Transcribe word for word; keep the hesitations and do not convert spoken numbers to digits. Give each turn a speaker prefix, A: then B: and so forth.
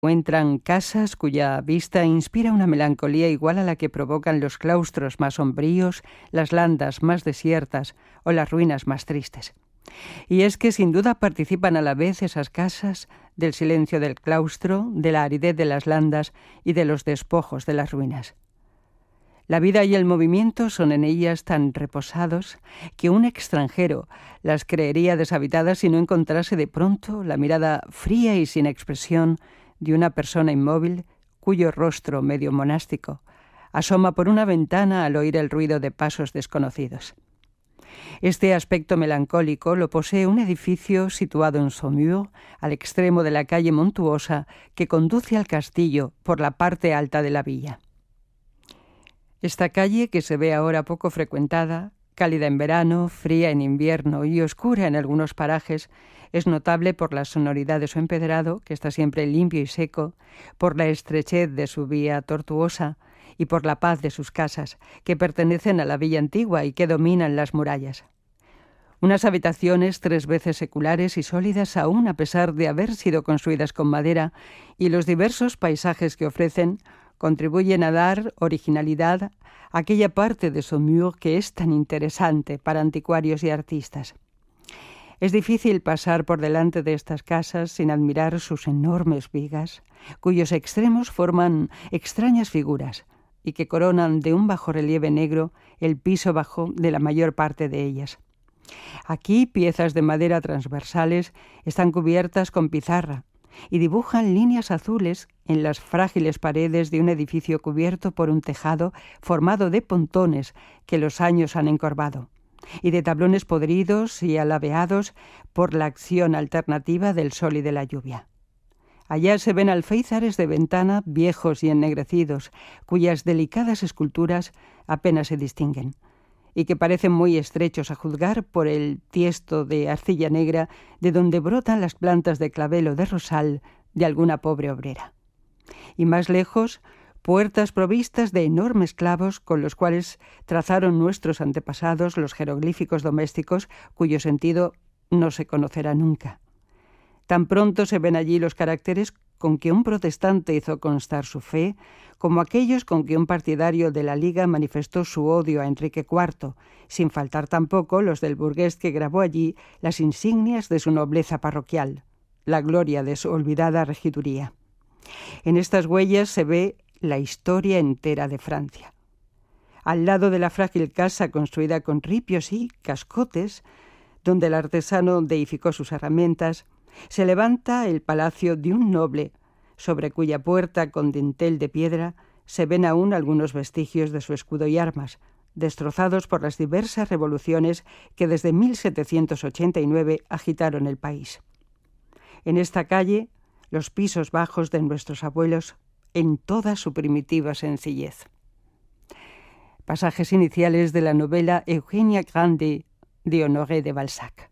A: Encuentran casas cuya vista inspira una melancolía igual a la que provocan los claustros más sombríos, las landas más desiertas o las ruinas más tristes. Y es que sin duda participan a la vez esas casas del silencio del claustro, de la aridez de las landas y de los despojos de las ruinas. La vida y el movimiento son en ellas tan reposados que un extranjero las creería deshabitadas si no encontrase de pronto la mirada fría y sin expresión de una persona inmóvil cuyo rostro medio monástico asoma por una ventana al oír el ruido de pasos desconocidos. Este aspecto melancólico lo posee un edificio situado en Saumur, al extremo de la calle montuosa que conduce al castillo por la parte alta de la villa. Esta calle, que se ve ahora poco frecuentada, cálida en verano, fría en invierno y oscura en algunos parajes, es notable por la sonoridad de su empedrado, que está siempre limpio y seco, por la estrechez de su vía tortuosa y por la paz de sus casas, que pertenecen a la villa antigua y que dominan las murallas. Unas habitaciones tres veces seculares y sólidas aún a pesar de haber sido construidas con madera, y los diversos paisajes que ofrecen contribuyen a dar originalidad a aquella parte de Saumur que es tan interesante para anticuarios y artistas. Es difícil pasar por delante de estas casas sin admirar sus enormes vigas, cuyos extremos forman extrañas figuras y que coronan de un bajorrelieve negro el piso bajo de la mayor parte de ellas. Aquí piezas de madera transversales están cubiertas con pizarra y dibujan líneas azules en las frágiles paredes de un edificio cubierto por un tejado formado de pontones que los años han encorvado, y de tablones podridos y alabeados por la acción alternativa del sol y de la lluvia. Allá se ven alféizares de ventana viejos y ennegrecidos, cuyas delicadas esculturas apenas se distinguen, y que parecen muy estrechos a juzgar por el tiesto de arcilla negra de donde brotan las plantas de clavel o de rosal de alguna pobre obrera. Y más lejos, puertas provistas de enormes clavos con los cuales trazaron nuestros antepasados los jeroglíficos domésticos, cuyo sentido no se conocerá nunca. Tan pronto se ven allí los caracteres con que un protestante hizo constar su fe, como aquellos con que un partidario de la Liga manifestó su odio a Enrique cuarto, sin faltar tampoco los del burgués que grabó allí las insignias de su nobleza parroquial, la gloria de su olvidada regiduría. En estas huellas se ve la historia entera de Francia. Al lado de la frágil casa construida con ripios y cascotes, donde el artesano deificó sus herramientas, se levanta el palacio de un noble, sobre cuya puerta con dintel de piedra se ven aún algunos vestigios de su escudo y armas, destrozados por las diversas revoluciones que desde mil setecientos ochenta y nueve agitaron el país. En esta calle, los pisos bajos de nuestros abuelos en toda su primitiva sencillez. Pasajes iniciales de la novela Eugénia Grandet de Honoré de Balzac.